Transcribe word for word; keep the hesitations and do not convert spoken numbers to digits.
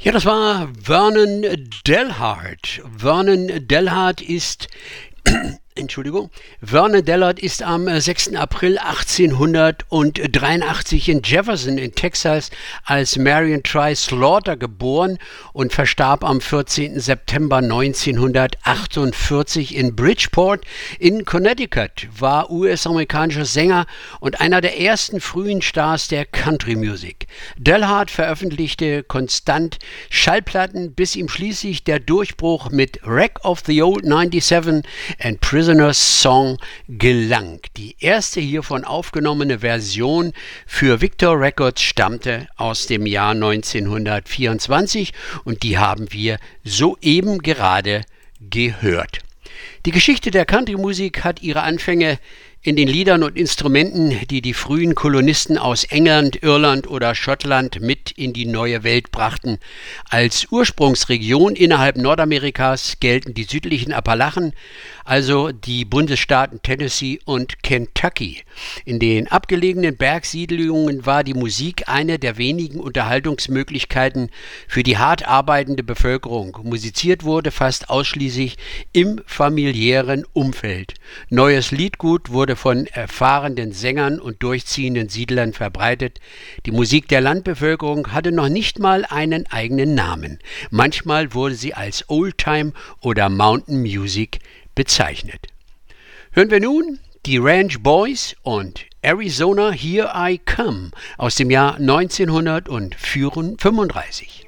Ja, das war Vernon Delhart. Vernon Delhart ist Entschuldigung. Vernon Delhart ist am sechsten April achtzehnhundertdreiundachtzig in Jefferson in Texas als Marion Try Slaughter geboren und verstarb am vierzehnten September neunzehnhundertachtundvierzig in Bridgeport in Connecticut, war U S-amerikanischer Sänger und einer der ersten frühen Stars der Country Music. Delhart veröffentlichte konstant Schallplatten, bis ihm schließlich der Durchbruch mit Wreck of the Old neunundneunzig and Prisoner's Song gelang. Die erste hiervon aufgenommene Version für Victor Records stammte aus dem Jahr neunzehnhundertvierundzwanzig und die haben wir soeben gerade gehört. Die Geschichte der Country-Musik hat ihre Anfänge in den Liedern und Instrumenten, die die frühen Kolonisten aus England, Irland oder Schottland mit in die neue Welt brachten. Als Ursprungsregion innerhalb Nordamerikas gelten die südlichen Appalachen, also die Bundesstaaten Tennessee und Kentucky. In den abgelegenen Bergsiedlungen war die Musik eine der wenigen Unterhaltungsmöglichkeiten für die hart arbeitende Bevölkerung. Musiziert wurde fast ausschließlich im familiären Umfeld. Neues Liedgut wurde von erfahrenen Sängern und durchziehenden Siedlern verbreitet. Die Musik der Landbevölkerung hatte noch nicht mal einen eigenen Namen. Manchmal wurde sie als Oldtime oder Mountain Music bezeichnet. Hören wir nun die Ranch Boys und Arizona Here I Come aus dem Jahr neunzehnhundertfünfunddreißig.